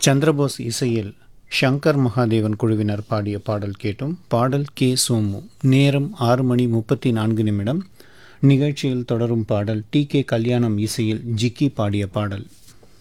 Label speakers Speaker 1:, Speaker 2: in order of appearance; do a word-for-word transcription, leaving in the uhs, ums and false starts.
Speaker 1: சந்திரபோஸ் இசையில் ஷங்கர் மகாதேவன் குழுவினர் பாடிய பாடல் கேட்டும். பாடல் கே சோமு. நேரம் ஆறு மணி முப்பத்தி நான்கு நிமிடம். நிகழ்ச்சியில் தொடரும் பாடல் டி கே கல்யாணம் இசையில் ஜிக்கி பாடிய பாடல்.